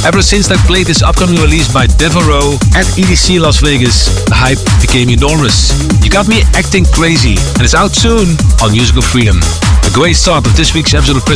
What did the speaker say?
Ever since I played this upcoming release by Devereaux at EDC Las Vegas, the hype became enormous. You Got Me Acting Crazy, and it's out soon on Musical Freedom. A great start of this week's episode of Chris